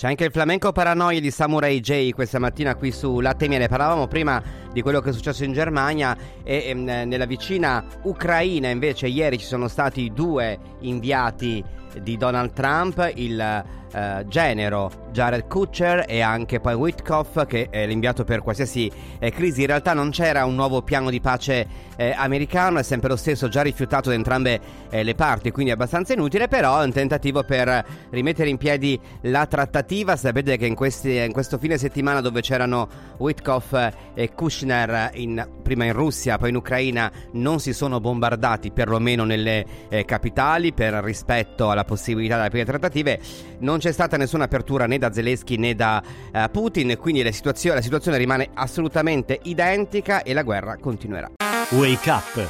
C'è anche il flamenco paranoia di Samurai J questa mattina qui su Latte e Miele. Parlavamo prima di quello che è successo in Germania e nella vicina Ucraina invece ieri ci sono stati 2 inviati di Donald Trump, il genero Jared Kushner e anche poi Witkoff, che è l'inviato per qualsiasi crisi. In realtà non c'era un nuovo piano di pace americano, è sempre lo stesso, già rifiutato da entrambe le parti, quindi è abbastanza inutile, però è un tentativo per rimettere in piedi la trattativa. Sapete che in questo fine settimana, dove c'erano Witkoff e Kushner prima in Russia poi in Ucraina, non si sono bombardati, perlomeno nelle capitali, per rispetto alla possibilità delle prime trattative. Non c'è stata nessuna apertura né da Zelensky né da Putin, quindi la situazione rimane assolutamente identica e la guerra continuerà. Wake Up